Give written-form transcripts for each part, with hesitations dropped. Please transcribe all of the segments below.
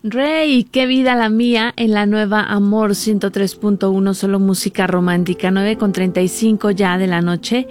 Rey, qué vida la mía en la nueva Amor 103.1, solo música romántica, 9:35 ya de la noche,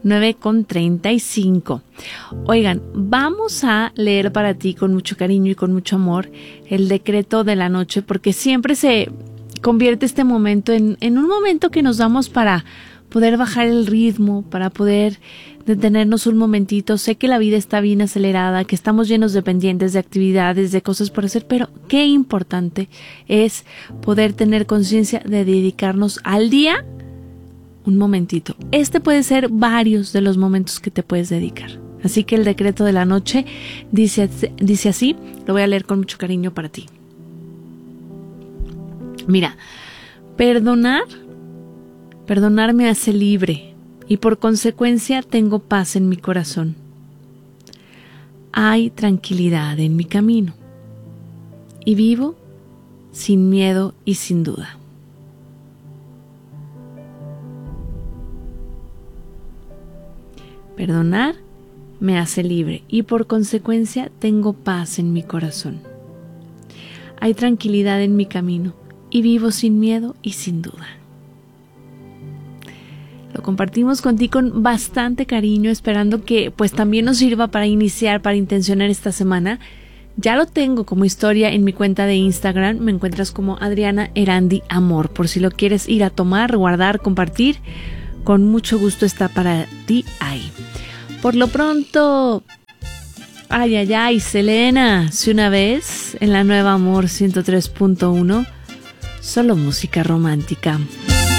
9:35. Oigan, vamos a leer para ti con mucho cariño y con mucho amor el decreto de la noche, porque siempre se convierte este momento en un momento que nos damos para poder bajar el ritmo, para poder detenernos un momentito. Sé que la vida está bien acelerada, que estamos llenos de pendientes, de actividades, de cosas por hacer, pero qué importante es poder tener conciencia de dedicarnos al día un momentito. Este puede ser varios de los momentos que te puedes dedicar. Así que el decreto de la noche dice así, lo voy a leer con mucho cariño para ti. Mira, perdonar me hace libre y por consecuencia tengo paz en mi corazón. Hay tranquilidad en mi camino y vivo sin miedo y sin duda. Perdonar me hace libre y por consecuencia tengo paz en mi corazón. Hay tranquilidad en mi camino y vivo sin miedo y sin duda. Lo compartimos contigo con bastante cariño, esperando que pues también nos sirva para iniciar, para intencionar esta semana. Ya lo tengo como historia en mi cuenta de Instagram, me encuentras como Adriana Erandi Amor, por si lo quieres ir a tomar, guardar, compartir, con mucho gusto está para ti ahí. Por lo pronto, ay, Selena, si una vez en la nueva Amor 103.1, solo música romántica.